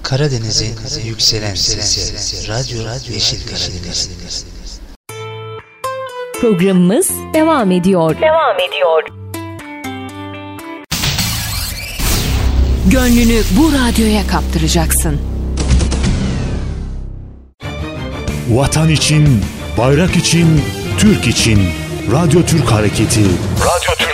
Karadeniz'in yükselen sesi, Radyo Yeşil Karadeniz. Programımız devam ediyor. Gönlünü bu radyoya kaptıracaksın. Vatan için, bayrak için, Türk için. Radyo Türk Hareketi. Radyo